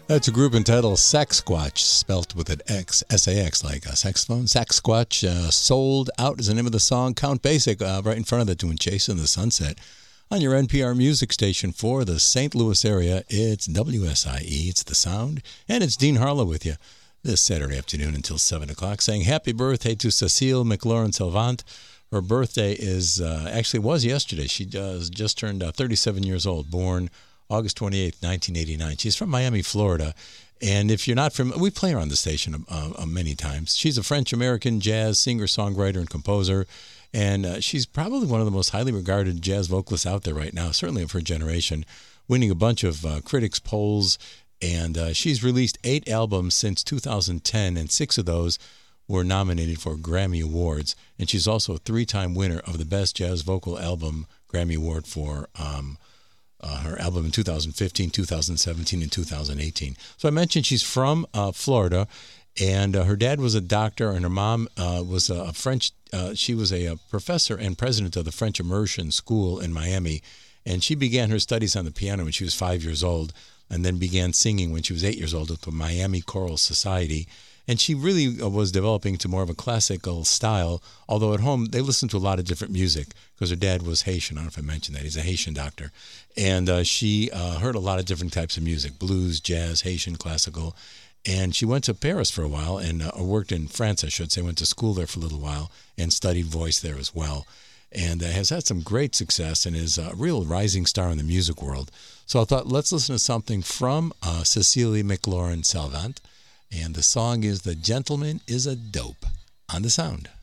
That's a group entitled Saxsquatch, spelt with an X, S-A-X, like a saxophone. Saxsquatch, Sold Out is the name of the song. Count Basic, right in front of that, doing Chasing the Sunset. On your NPR music station for the St. Louis area, it's WSIE, it's The Sound, and it's Dean Harlow with you this Saturday afternoon until 7 o'clock, saying happy birthday to Cecile McLaurin-Salvant. Her birthday is actually was yesterday. She just turned 37 years old, born August 28th, 1989. She's from Miami, Florida. And if you're not from, we play her on the station many times. She's a French-American jazz singer, songwriter, and composer. And she's probably one of the most highly regarded jazz vocalists out there right now, certainly of her generation, winning a bunch of critics' polls. And she's released 8 albums since 2010, and 6 of those were nominated for Grammy Awards. And she's also a 3-time winner of the Best Jazz Vocal Album Grammy Award for her album in 2015, 2017, and 2018. So I mentioned she's from Florida, and her dad was a doctor, and her mom was a French. She was a professor and president of the French Immersion School in Miami, and she began her studies on the piano when she was 5 years old, and then began singing when she was 8 years old at the Miami Choral Society. And she really was developing to more of a classical style, although at home they listened to a lot of different music because her dad was Haitian. I don't know if I mentioned that. He's a Haitian doctor. And she heard a lot of different types of music, blues, jazz, Haitian, classical. And she went to Paris for a while and worked in France, I should say, went to school there for a little while and studied voice there as well. And has had some great success and is a real rising star in the music world. So I thought, let's listen to something from Cecile McLaurin-Salvant. And the song is The Gentleman is a Dope on The Sound.